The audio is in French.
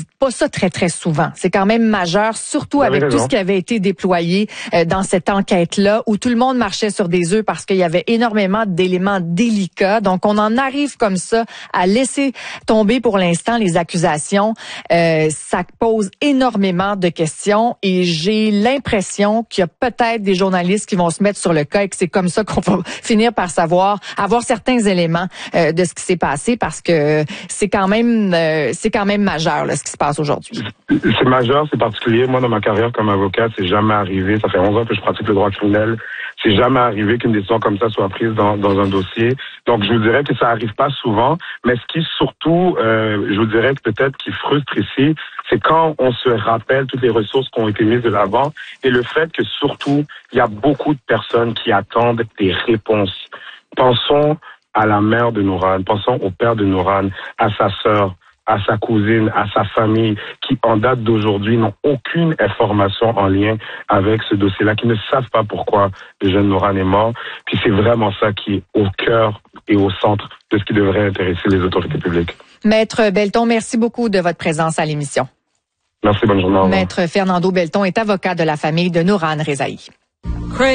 pas ça très, très souvent. C'est quand même majeur, surtout avec tout ce qui avait été déployé dans cette enquête-là, où tout le monde marchait sur des œufs parce qu'il y avait énormément d'éléments délicats. Donc, on en arrive comme ça à laisser tomber pour l'instant les accusations. Ça pose énormément de questions et j'ai l'impression qu'il y a peut-être des journalistes qui vont se mettre sur le cas et que c'est comme ça qu'on va finir par avoir certains éléments de ce qui s'est passé parce que c'est quand même majeur là, ce qui se passe aujourd'hui. C'est majeur, c'est particulier. Moi, dans ma carrière comme avocat, c'est jamais arrivé. Ça fait 11 ans que je pratique le droit criminel. C'est jamais arrivé qu'une décision comme ça soit prise dans un dossier. Donc, je vous dirais que ça arrive pas souvent. Mais ce qui surtout, je vous dirais que peut-être qui frustre ici, c'est quand on se rappelle toutes les ressources qui ont été mises de l'avant et le fait que surtout, il y a beaucoup de personnes qui attendent des réponses. Pensons à la mère de Nourane, pensons au père de Nourane, à sa sœur, à sa cousine, à sa famille, qui en date d'aujourd'hui n'ont aucune information en lien avec ce dossier-là, qui ne savent pas pourquoi le jeune Nourane est mort. Puis c'est vraiment ça qui est au cœur et au centre de ce qui devrait intéresser les autorités publiques. Maître Belton, merci beaucoup de votre présence à l'émission. Merci, bonne journée. Maître Fernando Belton est avocat de la famille de Nourane Rezaï.